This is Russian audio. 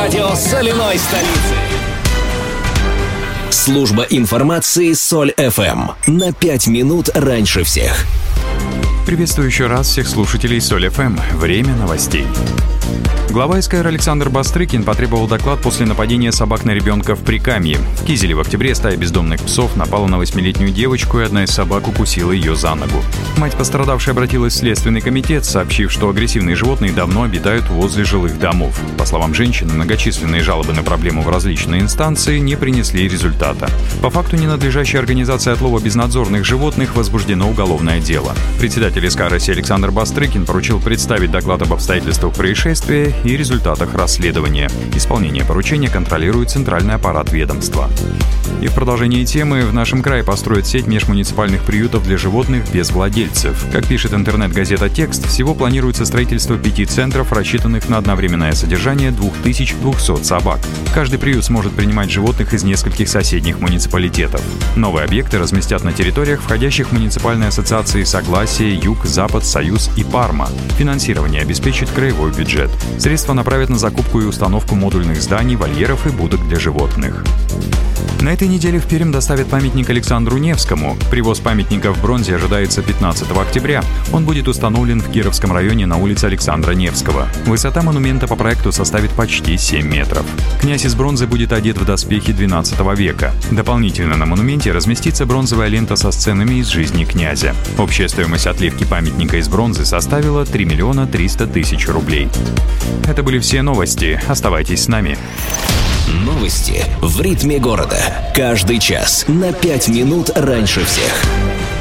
радио соляной столицы. Служба информации Соль ФМ. На 5 минут раньше всех. Приветствую еще раз всех слушателей Соль ФМ. Время новостей. Глава СКР Александр Бастрыкин потребовал доклад после нападения собак на ребенка в Прикамье. В Кизеле в октябре стая бездомных псов напала на 8-летнюю девочку, и одна из собак укусила ее за ногу. Мать пострадавшей обратилась в Следственный комитет, сообщив, что агрессивные животные давно обитают возле жилых домов. По словам женщины, многочисленные жалобы на проблему в различные инстанции не принесли результата. По факту ненадлежащей организации отлова безнадзорных животных возбуждено уголовное дело. Председатель СК России Александр Бастрыкин поручил представить доклад об обстоятельствах происшествия и результатах расследования. Исполнение поручения контролирует центральный аппарат ведомства. И в продолжении темы в нашем крае построят сеть межмуниципальных приютов для животных без владельцев. Как пишет интернет-газета «Текст», всего планируется строительство 5 центров, рассчитанных на одновременное содержание 2200 собак. Каждый приют сможет принимать животных из нескольких соседних муниципалитетов. Новые объекты разместят на территориях, входящих в муниципальные ассоциации «Согласие», «Юг», «Запад», «Союз» и «Парма». Финансирование обеспечит краевой бюджет. Средства направят на закупку и установку модульных зданий, вольеров и будок для животных. На этой неделе в Пермь доставят памятник Александру Невскому. Привоз памятника в бронзе ожидается 15 октября. Он будет установлен в Кировском районе на улице Александра Невского. Высота монумента по проекту составит почти 7 метров. Князь из бронзы будет одет в доспехи XII века. Дополнительно на монументе разместится бронзовая лента со сценами из жизни князя. Общая стоимость отливки памятника из бронзы составила 3 300 000 рублей. Это были все новости. Оставайтесь с нами. Новости в ритме города. Каждый час на 5 минут раньше всех.